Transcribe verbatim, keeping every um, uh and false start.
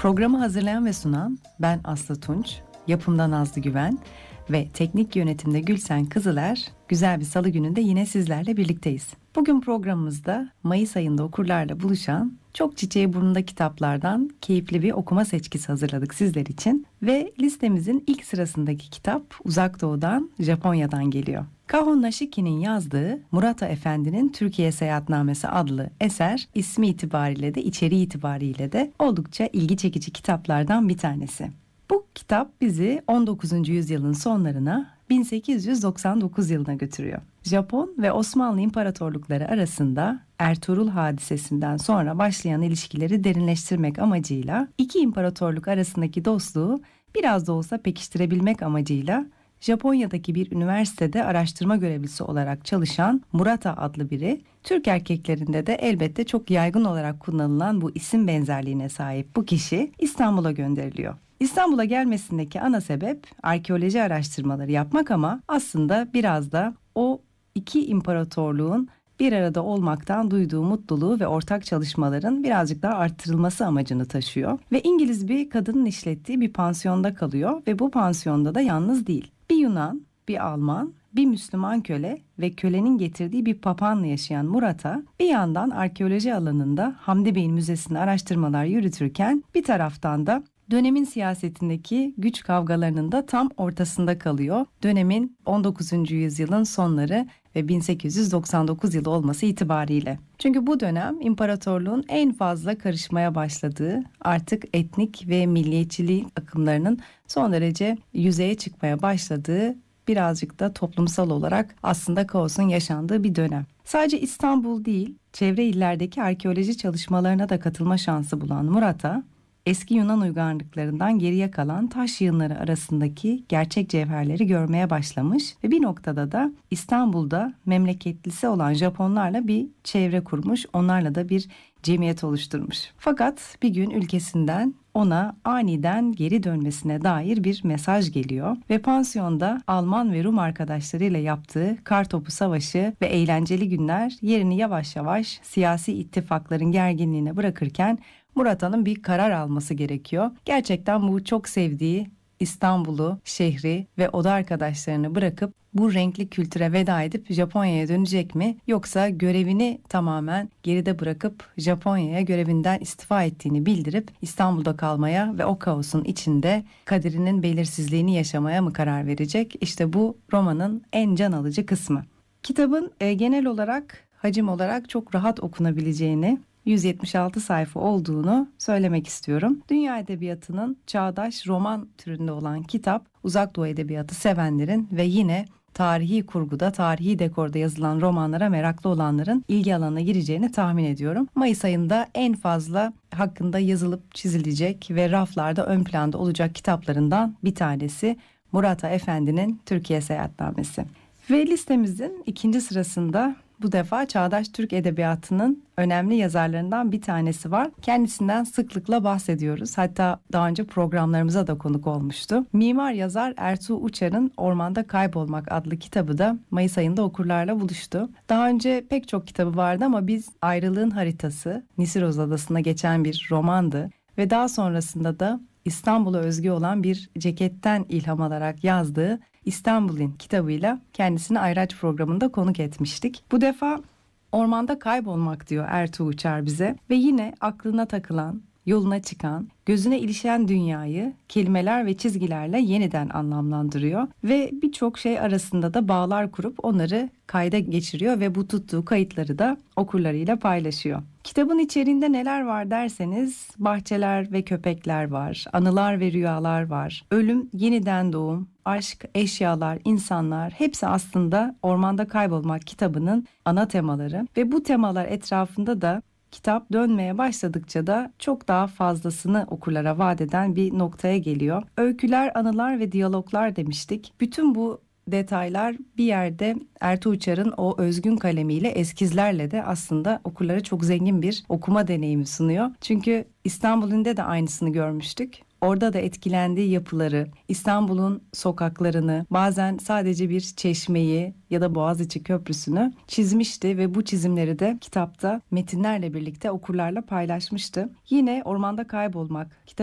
Programı hazırlayan ve sunan ben Aslı Tunç, yapımda Nazlı Güven ve teknik yönetimde Gülsen Kızıler. Güzel bir salı gününde yine sizlerle birlikteyiz. Bugün programımızda Mayıs ayında okurlarla buluşan çok çiçeği burnunda kitaplardan keyifli bir okuma seçkisi hazırladık sizler için. Ve listemizin ilk sırasındaki kitap Uzak Doğu'dan, Japonya'dan geliyor. Kahon Nashiki'nin yazdığı Murata Efendi'nin Türkiye Seyahatnamesi adlı eser ismi itibariyle de içeriği itibariyle de oldukça ilgi çekici kitaplardan bir tanesi. Bu kitap bizi on dokuzuncu yüzyılın sonlarına bin sekiz yüz doksan dokuz yılına götürüyor. Japon ve Osmanlı İmparatorlukları arasında Ertuğrul hadisesinden sonra başlayan ilişkileri derinleştirmek amacıyla iki imparatorluk arasındaki dostluğu biraz da olsa pekiştirebilmek amacıyla Japonya'daki bir üniversitede araştırma görevlisi olarak çalışan Murata adlı biri, Türk erkeklerinde de elbette çok yaygın olarak kullanılan bu isim benzerliğine sahip bu kişi İstanbul'a gönderiliyor. İstanbul'a gelmesindeki ana sebep arkeoloji araştırmaları yapmak ama aslında biraz da o iki imparatorluğun bir arada olmaktan duyduğu mutluluğu ve ortak çalışmaların birazcık daha arttırılması amacını taşıyor. Ve İngiliz bir kadının işlettiği bir pansiyonda kalıyor ve bu pansiyonda da yalnız değil. Bir Yunan, bir Alman, bir Müslüman köle ve kölenin getirdiği bir papağanla yaşayan Murata bir yandan arkeoloji alanında Hamdi Bey'in müzesinde araştırmalar yürütürken bir taraftan da dönemin siyasetindeki güç kavgalarının da tam ortasında kalıyor. Dönemin on dokuzuncu yüzyılın sonları ve bin sekiz yüz doksan dokuz yılı olması itibariyle. Çünkü bu dönem imparatorluğun en fazla karışmaya başladığı, artık etnik ve milliyetçiliğin akımlarının son derece yüzeye çıkmaya başladığı, birazcık da toplumsal olarak aslında kaosun yaşandığı bir dönem. Sadece İstanbul değil, çevre illerdeki arkeoloji çalışmalarına da katılma şansı bulan Murata, eski Yunan uygarlıklarından geriye kalan taş yığınları arasındaki gerçek cevherleri görmeye başlamış ve bir noktada da İstanbul'da memleketlisi olan Japonlarla bir çevre kurmuş, onlarla da bir cemiyet oluşturmuş. Fakat bir gün ülkesinden ona aniden geri dönmesine dair bir mesaj geliyor ve pansiyonda Alman ve Rum arkadaşlarıyla yaptığı kartopu savaşı ve eğlenceli günler yerini yavaş yavaş siyasi ittifakların gerginliğine bırakırken Murata'nın bir karar alması gerekiyor. Gerçekten bu çok sevdiği İstanbul'u, şehri ve oda arkadaşlarını bırakıp bu renkli kültüre veda edip Japonya'ya dönecek mi? Yoksa görevini tamamen geride bırakıp Japonya'ya görevinden istifa ettiğini bildirip İstanbul'da kalmaya ve o kaosun içinde kaderinin belirsizliğini yaşamaya mı karar verecek? İşte bu romanın en can alıcı kısmı. Kitabın e, genel olarak, hacim olarak çok rahat okunabileceğini, yüz yetmiş altı sayfa olduğunu söylemek istiyorum. Dünya edebiyatının çağdaş roman türünde olan kitap, Uzak Doğu edebiyatı sevenlerin ve yine tarihi kurguda, tarihi dekorda yazılan romanlara meraklı olanların ilgi alanına gireceğini tahmin ediyorum. Mayıs ayında en fazla hakkında yazılıp çizilecek ve raflarda ön planda olacak kitaplarından bir tanesi Murata Efendi'nin Türkiye Seyahatnamesi. Ve listemizin ikinci sırasında bu defa çağdaş Türk edebiyatının önemli yazarlarından bir tanesi var. Kendisinden sıklıkla bahsediyoruz. Hatta daha önce programlarımıza da konuk olmuştu. Mimar yazar Ertuğ Uçar'ın Ormanda Kaybolmak adlı kitabı da Mayıs ayında okurlarla buluştu. Daha önce pek çok kitabı vardı ama biz Ayrılığın Haritası, Nisiroz Adası'na geçen bir romandı ve daha sonrasında da İstanbul'a özgü olan bir ceketten ilham alarak yazdığı İstanbul'un kitabıyla kendisini Ayraç programında konuk etmiştik. Bu defa Ormanda Kaybolmak diyor Ertuğ Uçar bize ve yine aklına takılan, yoluna çıkan, gözüne ilişen dünyayı kelimeler ve çizgilerle yeniden anlamlandırıyor ve birçok şey arasında da bağlar kurup onları kayda geçiriyor ve bu tuttuğu kayıtları da okurlarıyla paylaşıyor. Kitabın içeriğinde neler var derseniz bahçeler ve köpekler var, anılar ve rüyalar var, ölüm, yeniden doğum, aşk, eşyalar, insanlar hepsi aslında Ormanda Kaybolmak kitabının ana temaları ve bu temalar etrafında da kitap dönmeye başladıkça da çok daha fazlasını okurlara vaat eden bir noktaya geliyor. Öyküler, anılar ve diyaloglar demiştik. Bütün bu detaylar bir yerde Ertuğ Uçar'ın o özgün kalemiyle, eskizlerle de aslında okurlara çok zengin bir okuma deneyimi sunuyor. Çünkü İstanbul'un de aynısını görmüştük. Orada da etkilendiği yapıları, İstanbul'un sokaklarını, bazen sadece bir çeşmeyi ya da Boğaziçi Köprüsü'nü çizmişti ve bu çizimleri de kitapta metinlerle birlikte okurlarla paylaşmıştı. Yine Ormanda Kaybolmak kitabı